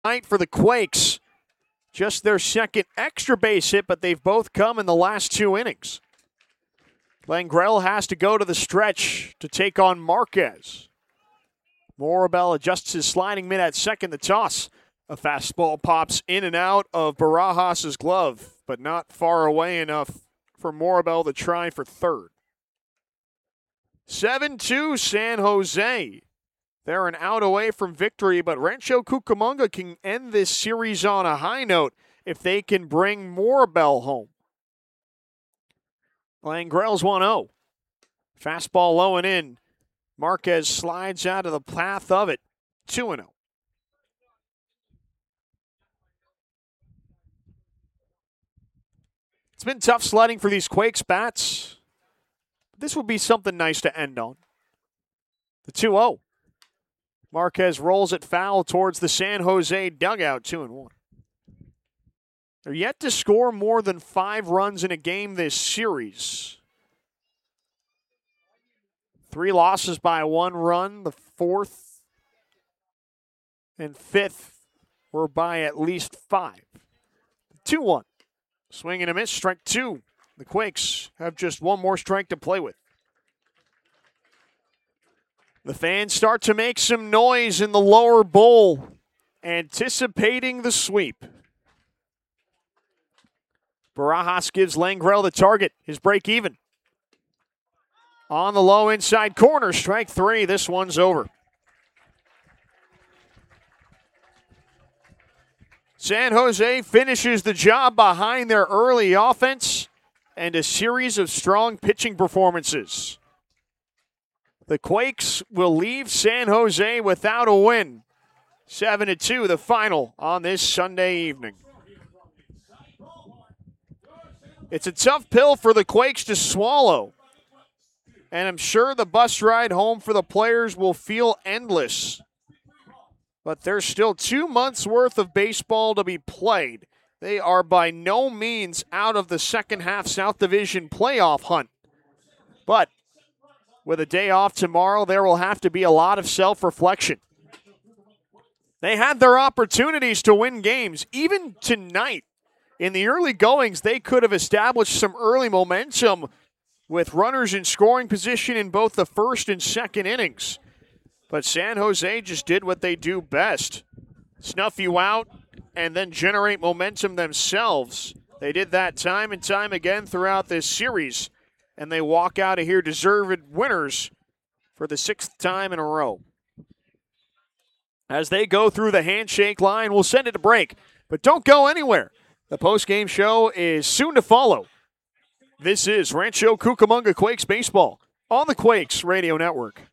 Night for the Quakes. Just their second extra base hit, but they've both come in the last 2 innings. Langrell has to go to the stretch to take on Marquez. Morabel adjusts his sliding mitt at second. The toss. A fastball pops in and out of Barajas' glove, but not far away enough for Morabel to try for third. 7-2 San Jose. They're an out away from victory, but Rancho Cucamonga can end this series on a high note if they can bring Morabel home. Langrell's 1-0. Fastball low and in. Marquez slides out of the path of it. 2-0. It's been tough sledding for these Quakes bats. This will be something nice to end on. The 2-0. Marquez rolls it foul towards the San Jose dugout, 2-1. They're yet to score more than 5 runs in a game this series. 3 losses by 1 run. The 4th and 5th were by at least 5. 2-1. Swing and a miss, strike 2. The Quakes have just 1 more strike to play with. The fans start to make some noise in the lower bowl, anticipating the sweep. Barajas gives Langrell the target, his break even. On the low inside corner, strike 3. This one's over. San Jose finishes the job behind their early offense and a series of strong pitching performances. The Quakes will leave San Jose without a win. 7-2, the final on this Sunday evening. It's a tough pill for the Quakes to swallow. And I'm sure the bus ride home for the players will feel endless. But there's still 2 months' worth of baseball to be played. They are by no means out of the second half South Division playoff hunt. But with a day off tomorrow, there will have to be a lot of self-reflection. They had their opportunities to win games. Even tonight, in the early goings, they could have established some early momentum with runners in scoring position in both the first and second innings. But San Jose just did what they do best. Snuff you out and then generate momentum themselves. They did that time and time again throughout this series. And they walk out of here deserved winners for the 6th time in a row. As they go through the handshake line, we'll send it to break. But don't go anywhere. The postgame show is soon to follow. This is Rancho Cucamonga Quakes Baseball on the Quakes Radio Network.